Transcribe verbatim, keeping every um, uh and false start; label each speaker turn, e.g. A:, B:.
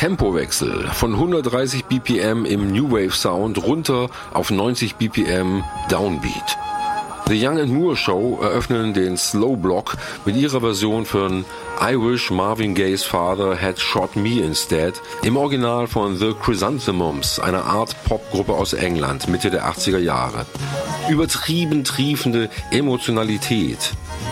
A: Tempowechsel von hundertdreißig B P M im New Wave Sound runter auf neunzig B P M Downbeat. The Young and Moore Show eröffnen den Slow Block mit ihrer Version von I Wish Marvin Gaye's Father Had Shot Me Instead im Original von The Chrysanthemums, einer Art Popgruppe aus England, Mitte der achtziger Jahre. Übertrieben triefende Emotionalität,